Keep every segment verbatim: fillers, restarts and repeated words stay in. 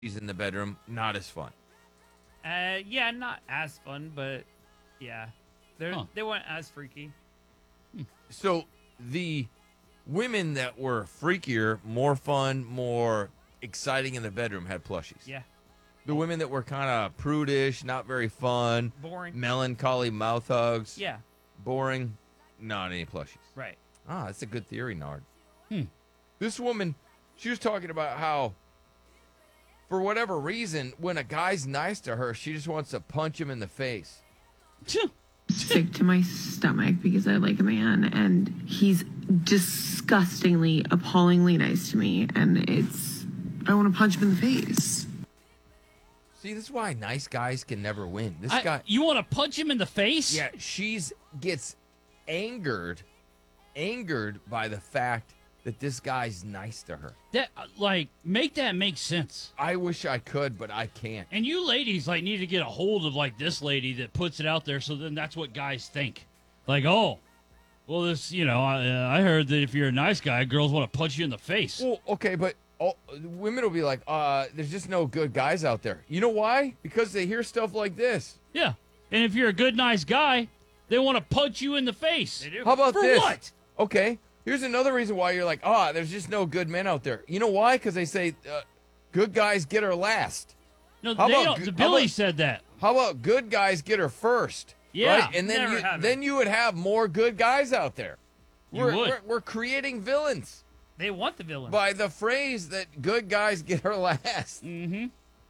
She's in the bedroom, not as fun. Uh, yeah, not as fun, but yeah, they Huh. they weren't as freaky. So the women that were freakier, more fun, more exciting in the bedroom had plushies. Yeah, The women that were kind of prudish, not very fun, boring. melancholy mouth hugs, Yeah, boring, not any plushies. right. Ah, that's a good theory, Nard. Hmm. This woman, she was talking about how, for whatever reason, when a guy's nice to her, she just wants to punch him in the face. Sick to my stomach because I like a man and he's disgustingly, appallingly nice to me, and it's I want to punch him in the face. See, this is why nice guys can never win. This I- guy, you want to punch him in the face? yeah, she's gets angered, angered by the fact that this guy's nice to her. That like make that make sense. I wish I could, but I can't. And you ladies like need to get a hold of like this lady that puts it out there, so then that's what guys think. Like, oh, well, this, you know, I, I heard that if you're a nice guy, girls want to punch you in the face. Well, okay, but all, women will be like, uh, there's just no good guys out there. You know why? Because they hear stuff like this. Yeah. And if you're a good, nice guy, they want to punch you in the face. They do. How about For this? what? Okay, here's another reason why you're like, ah, there's just no good men out there. You know why? Because they say uh, good guys get her last. No, How they about don't. good- The how Billy about- said that. How about good guys get her first? Yeah, right? And then never you, have it. then you would have more good guys out there. You we're, would. We're, we're creating villains They want the villain. by the phrase that good guys get her last. Mm-hmm.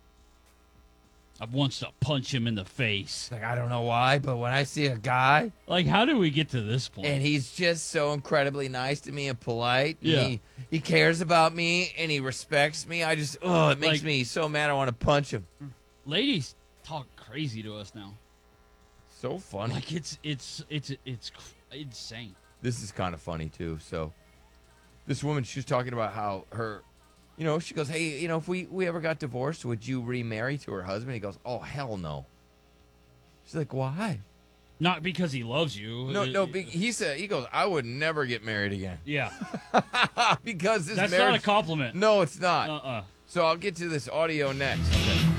I wants to punch him in the face. Like, I don't know why, but when I see a guy Like, how did we get to this point? and he's just so incredibly nice to me and polite, and Yeah. he, he cares about me and he respects me, I just, oh, it makes Like- me so mad I want to punch him. Ladies talk crazy to us now. So funny. Like it's it's it's it's cr- insane. This is kind of funny too. So this woman, she was talking about how her, you know, she goes, hey, you know, if we, we ever got divorced, would you remarry to her husband? He goes, oh, hell no. She's like, why? Not because he loves you. No, It- no. Be, he said, he goes, I would never get married again. Yeah, because this that's marriage. not a compliment. No, it's not. Uh-uh. So I'll get to this audio next. Okay.